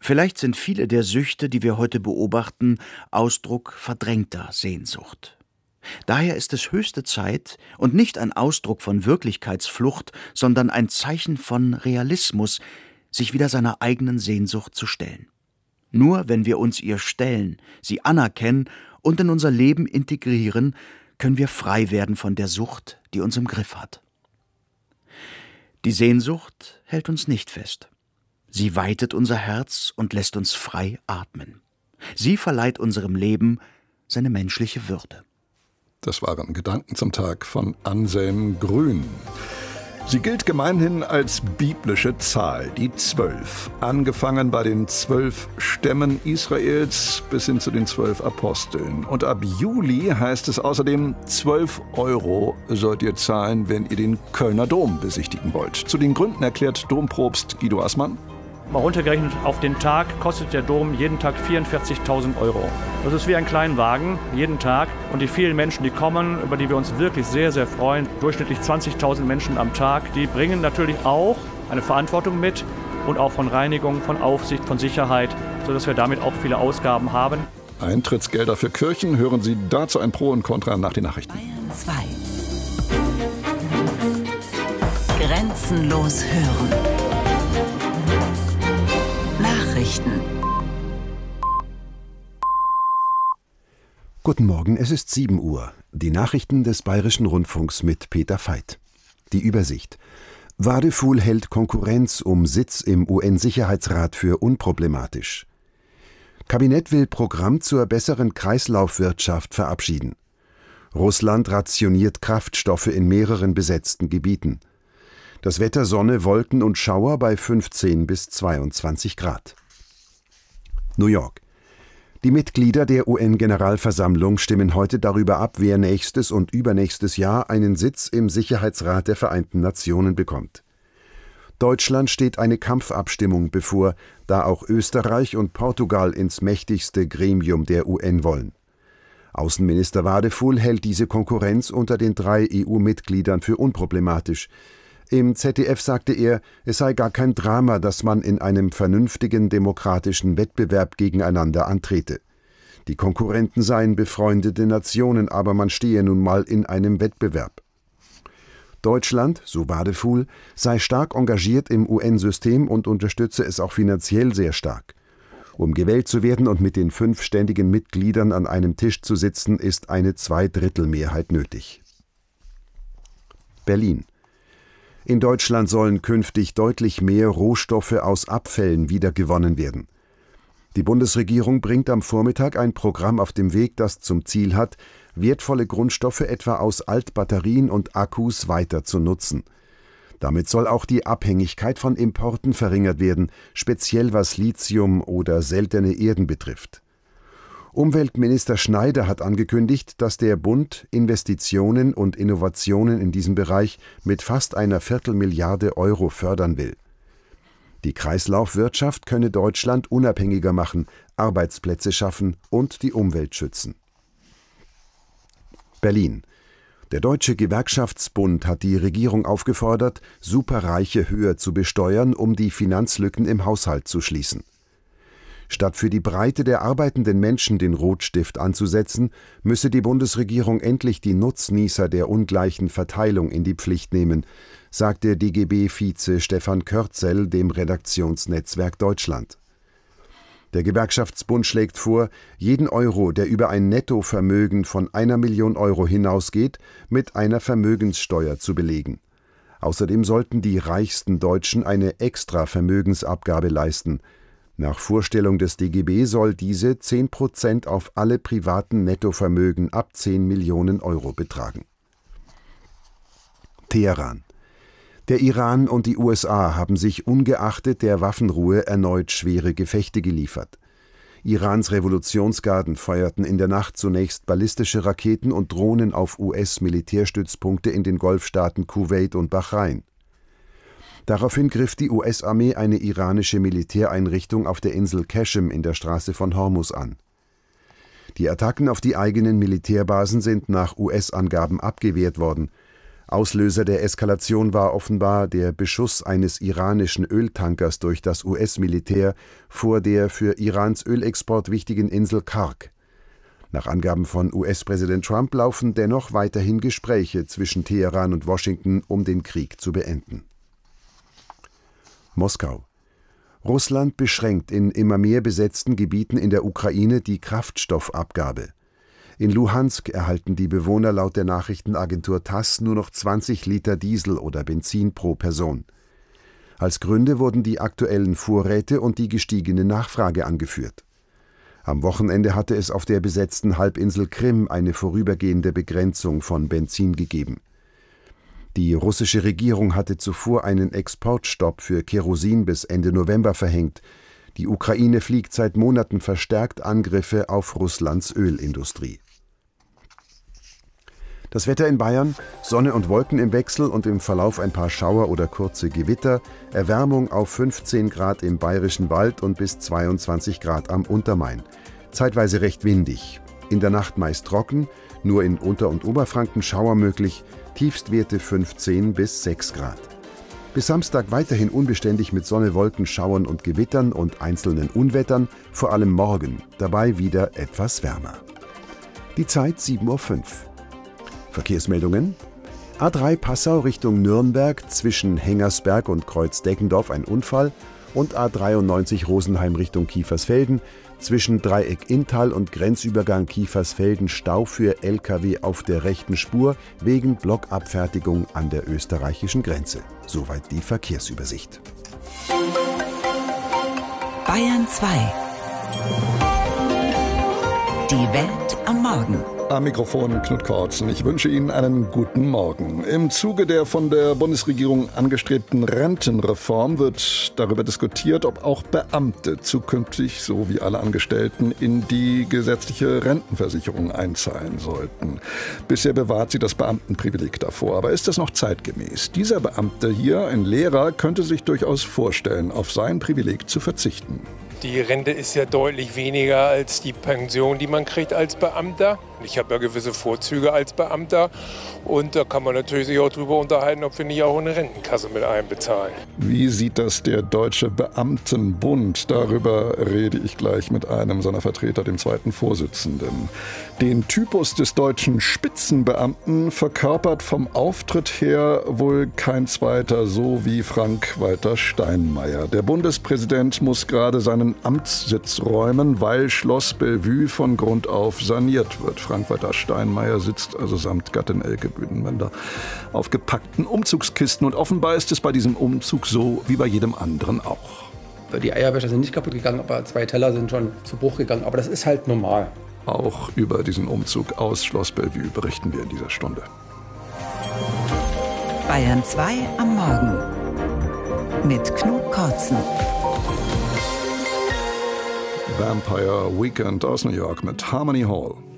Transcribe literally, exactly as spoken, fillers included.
Vielleicht sind viele der Süchte, die wir heute beobachten, Ausdruck verdrängter Sehnsucht. Daher ist es höchste Zeit und nicht ein Ausdruck von Wirklichkeitsflucht, sondern ein Zeichen von Realismus, sich wieder seiner eigenen Sehnsucht zu stellen. Nur wenn wir uns ihr stellen, sie anerkennen und in unser Leben integrieren, können wir frei werden von der Sucht, die uns im Griff hat. Die Sehnsucht hält uns nicht fest. Sie weitet unser Herz und lässt uns frei atmen. Sie verleiht unserem Leben seine menschliche Würde. Das waren Gedanken zum Tag von Anselm Grün. Sie gilt gemeinhin als biblische Zahl, die Zwölf. Angefangen bei den zwölf Stämmen Israels bis hin zu den zwölf Aposteln. Und ab Juli heißt es außerdem, zwölf Euro sollt ihr zahlen, wenn ihr den Kölner Dom besichtigen wollt. Zu den Gründen erklärt Dompropst Guido Assmann. Mal runtergerechnet auf den Tag kostet der Dom jeden Tag vierundvierzigtausend Euro. Das ist wie ein Kleinwagen, jeden Tag. Und die vielen Menschen, die kommen, über die wir uns wirklich sehr, sehr freuen, durchschnittlich zwanzigtausend Menschen am Tag, die bringen natürlich auch eine Verantwortung mit und auch von Reinigung, von Aufsicht, von Sicherheit, sodass wir damit auch viele Ausgaben haben. Eintrittsgelder für Kirchen, hören Sie dazu ein Pro und Contra nach den Nachrichten. Bayern zwei. Grenzenlos hören. Nachrichten. Guten Morgen, es ist sieben Uhr. Die Nachrichten des Bayerischen Rundfunks mit Peter Veit. Die Übersicht. Wadephul hält Konkurrenz um Sitz im U N-Sicherheitsrat für unproblematisch. Kabinett will Programm zur besseren Kreislaufwirtschaft verabschieden. Russland rationiert Kraftstoffe in mehreren besetzten Gebieten. Das Wetter Sonne, Wolken und Schauer bei fünfzehn bis zweiundzwanzig Grad. New York. Die Mitglieder der U N-Generalversammlung stimmen heute darüber ab, wer nächstes und übernächstes Jahr einen Sitz im Sicherheitsrat der Vereinten Nationen bekommt. Deutschland steht eine Kampfabstimmung bevor, da auch Österreich und Portugal ins mächtigste Gremium der U N wollen. Außenminister Wadephul hält diese Konkurrenz unter den drei E U-Mitgliedern für unproblematisch. Im Z D F sagte er, es sei gar kein Drama, dass man in einem vernünftigen demokratischen Wettbewerb gegeneinander antrete. Die Konkurrenten seien befreundete Nationen, aber man stehe nun mal in einem Wettbewerb. Deutschland, so Wadephul, sei stark engagiert im U N-System und unterstütze es auch finanziell sehr stark. Um gewählt zu werden und mit den fünf ständigen Mitgliedern an einem Tisch zu sitzen, ist eine Zweidrittelmehrheit nötig. Berlin. In Deutschland sollen künftig deutlich mehr Rohstoffe aus Abfällen wiedergewonnen werden. Die Bundesregierung bringt am Vormittag ein Programm auf den Weg, das zum Ziel hat, wertvolle Grundstoffe etwa aus Altbatterien und Akkus weiter zu nutzen. Damit soll auch die Abhängigkeit von Importen verringert werden, speziell was Lithium oder seltene Erden betrifft. Umweltminister Schneider hat angekündigt, dass der Bund Investitionen und Innovationen in diesem Bereich mit fast einer Viertelmilliarde Euro fördern will. Die Kreislaufwirtschaft könne Deutschland unabhängiger machen, Arbeitsplätze schaffen und die Umwelt schützen. Berlin. Der Deutsche Gewerkschaftsbund hat die Regierung aufgefordert, Superreiche höher zu besteuern, um die Finanzlücken im Haushalt zu schließen. Statt für die Breite der arbeitenden Menschen den Rotstift anzusetzen, müsse die Bundesregierung endlich die Nutznießer der ungleichen Verteilung in die Pflicht nehmen, sagte D G B-Vize Stefan Körzel dem Redaktionsnetzwerk Deutschland. Der Gewerkschaftsbund schlägt vor, jeden Euro, der über ein Nettovermögen von einer Million Euro hinausgeht, mit einer Vermögenssteuer zu belegen. Außerdem sollten die reichsten Deutschen eine Extra-Vermögensabgabe leisten. Nach Vorstellung des D G B soll diese zehn Prozent auf alle privaten Nettovermögen ab zehn Millionen Euro betragen. Teheran. Der Iran und die U S A haben sich ungeachtet der Waffenruhe erneut schwere Gefechte geliefert. Irans Revolutionsgarden feuerten in der Nacht zunächst ballistische Raketen und Drohnen auf U S-Militärstützpunkte in den Golfstaaten Kuwait und Bahrain. Daraufhin griff die U S-Armee eine iranische Militäreinrichtung auf der Insel Qashem in der Straße von Hormuz an. Die Attacken auf die eigenen Militärbasen sind nach U S-Angaben abgewehrt worden. Auslöser der Eskalation war offenbar der Beschuss eines iranischen Öltankers durch das U S-Militär vor der für Irans Ölexport wichtigen Insel Karg. Nach Angaben von U S-Präsident Trump laufen dennoch weiterhin Gespräche zwischen Teheran und Washington, um den Krieg zu beenden. Moskau. Russland beschränkt in immer mehr besetzten Gebieten in der Ukraine die Kraftstoffabgabe. In Luhansk erhalten die Bewohner laut der Nachrichtenagentur TASS nur noch zwanzig Liter Diesel oder Benzin pro Person. Als Gründe wurden die aktuellen Vorräte und die gestiegene Nachfrage angeführt. Am Wochenende hatte es auf der besetzten Halbinsel Krim eine vorübergehende Begrenzung von Benzin gegeben. Die russische Regierung hatte zuvor einen Exportstopp für Kerosin bis Ende November verhängt. Die Ukraine fliegt seit Monaten verstärkt Angriffe auf Russlands Ölindustrie. Das Wetter in Bayern: Sonne und Wolken im Wechsel und im Verlauf ein paar Schauer oder kurze Gewitter, Erwärmung auf fünfzehn Grad im Bayerischen Wald und bis zweiundzwanzig Grad am Untermain. Zeitweise recht windig. In der Nacht meist trocken, nur in Unter- und Oberfranken Schauer möglich, Tiefstwerte fünfzehn bis sechs Grad. Bis Samstag weiterhin unbeständig mit Sonne, Wolken, Schauern und Gewittern und einzelnen Unwettern, vor allem morgen, dabei wieder etwas wärmer. Die Zeit sieben Uhr fünf. Verkehrsmeldungen: A drei Passau Richtung Nürnberg, zwischen Hengersberg und Kreuz-Deckendorf ein Unfall, und A dreiundneunzig Rosenheim Richtung Kiefersfelden, zwischen Dreieck Inntal und Grenzübergang Kiefersfelden Stau für L K W auf der rechten Spur wegen Blockabfertigung an der österreichischen Grenze. Soweit die Verkehrsübersicht. Bayern zwei. Die Welt am Morgen. Am Mikrofon Knut Kortzen. Ich wünsche Ihnen einen guten Morgen. Im Zuge der von der Bundesregierung angestrebten Rentenreform wird darüber diskutiert, ob auch Beamte zukünftig, so wie alle Angestellten, in die gesetzliche Rentenversicherung einzahlen sollten. Bisher bewahrt sie das Beamtenprivileg davor. Aber ist das noch zeitgemäß? Dieser Beamte hier, ein Lehrer, könnte sich durchaus vorstellen, auf sein Privileg zu verzichten. Die Rente ist ja deutlich weniger als die Pension, die man kriegt als Beamter. Ich habe ja gewisse Vorzüge als Beamter und da kann man natürlich sich auch darüber unterhalten, ob wir nicht auch eine Rentenkasse mit einbezahlen. Wie sieht das der Deutsche Beamtenbund? Darüber rede ich gleich mit einem seiner Vertreter, dem zweiten Vorsitzenden. Den Typus des deutschen Spitzenbeamten verkörpert vom Auftritt her wohl kein zweiter, so wie Frank-Walter Steinmeier. Der Bundespräsident muss gerade seinen Amtssitz räumen, weil Schloss Bellevue von Grund auf saniert wird. Frank-Walter Steinmeier sitzt also samt Gattin Elke Büdenbender auf gepackten Umzugskisten. Und offenbar ist es bei diesem Umzug so wie bei jedem anderen auch. Die Eierbecher sind nicht kaputt gegangen, aber zwei Teller sind schon zu Bruch gegangen. Aber das ist halt normal. Auch über diesen Umzug aus Schloss Bellevue berichten wir in dieser Stunde. Bayern zwei am Morgen mit Knut Kortzen. Vampire Weekend aus New York mit Harmony Hall.